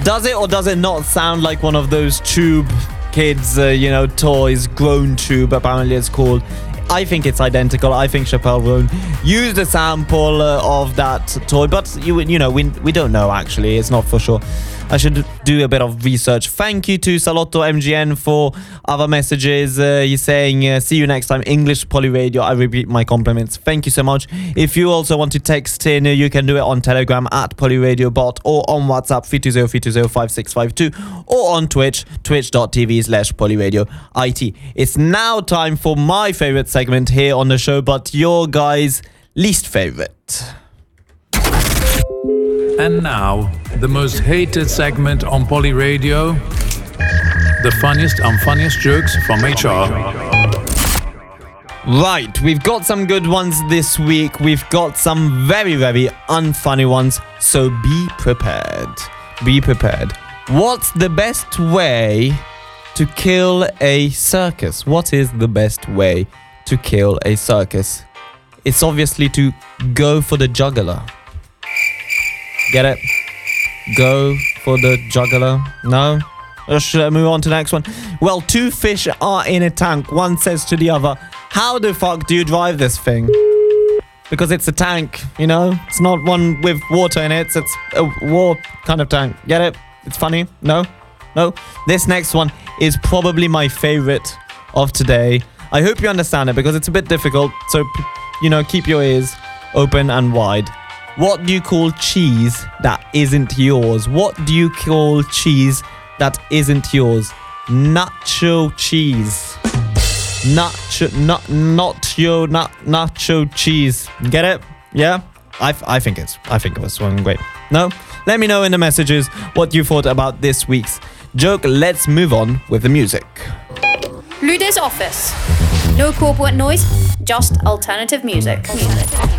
Does it or does it not sound like one of those tube kids, toys, grown tube, apparently it's called? I think it's identical. I think Chappelle Roan used a sample of that toy, but we don't know actually. It's not for sure. I should do a bit of research. Thank you to Salotto MGN for other messages. He's saying, see you next time, English Poly Radio. I repeat my compliments. Thank you so much. If you also want to text in, you can do it on Telegram at PolyRadioBot or on WhatsApp 320-320-5652 or on Twitch, twitch.tv/PolyRadioIT. It's now time for my favorite segment here on the show, but your guys' least favorite. And now, the most hated segment on Poly Radio, the funniest and funniest jokes from HR. Right, we've got some good ones this week. We've got some very, very unfunny ones, so be prepared. Be prepared. What's the best way to kill a circus? What is the best way to kill a circus? It's obviously to go for the jugular. Get it? Go for the jugular. No? Should I move on to the next one? Well, two fish are in a tank. One says to the other, how the fuck do you drive this thing? Because it's a tank, It's not one with water in it. It's a war kind of tank. Get it? It's funny? No? This next one is probably my favorite of today. I hope you understand it because it's a bit difficult. So, keep your ears open and wide. What do you call cheese that isn't yours? What do you call cheese that isn't yours? Nacho cheese. Nacho cheese. Get it? Yeah? I think it was one great. No? Let me know in the messages what you thought about this week's joke. Let's move on with the music. Lude's office. No corporate noise, just alternative music.